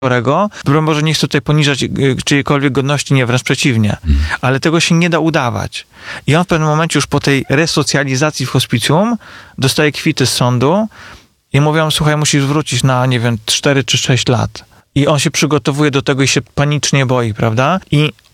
chorego. Broń Boże, nie chcę tutaj poniżać czyjejkolwiek godności, nie, wręcz przeciwnie. Ale tego się nie da udawać. I on w pewnym momencie już po tej resocjalizacji w hospicjum dostaje kwity z sądu i mówią, słuchaj, musisz wrócić na, 4 czy 6 lat. I on się przygotowuje do tego i się panicznie boi, prawda? I